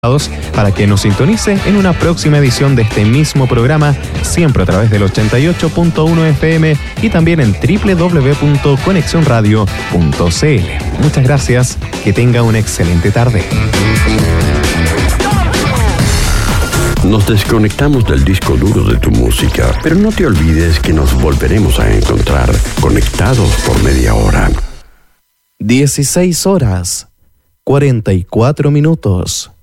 para que nos sintonice en una próxima edición de este mismo programa, siempre a través del 88.1 FM y también en www.conexionradio.cl. Muchas gracias, que tenga una excelente tarde. Nos desconectamos del disco duro de tu música, pero no te olvides que nos volveremos a encontrar conectados por media hora. 16 horas, 44 minutos.